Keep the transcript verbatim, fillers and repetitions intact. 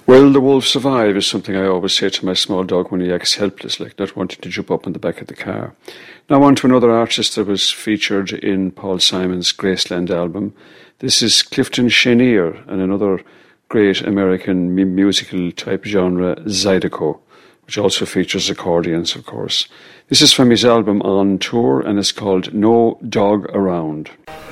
Well, the wolf survive is something I always say to my small dog when he acts helpless, like not wanting to jump up on the back of the car. Now on to another artist that was featured in Paul Simon's Graceland album. This is Clifton Chenier and another great American m- musical type genre, Zydeco, which also features accordions, of course. This is from his album On Tour and it's called No Dog Around.